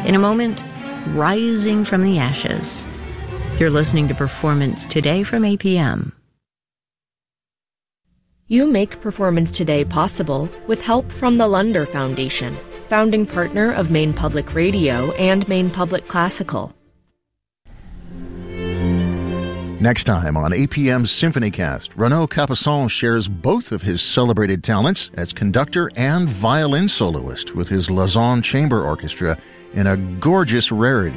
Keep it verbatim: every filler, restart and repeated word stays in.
In a moment, rising from the ashes. You're listening to Performance Today from A P M. You make Performance Today possible with help from the Lunder Foundation, founding partner of Maine Public Radio and Maine Public Classical. Next time on A P M's SymphonyCast, Renaud Capuçon shares both of his celebrated talents as conductor and violin soloist with his Lausanne Chamber Orchestra in a gorgeous rarity.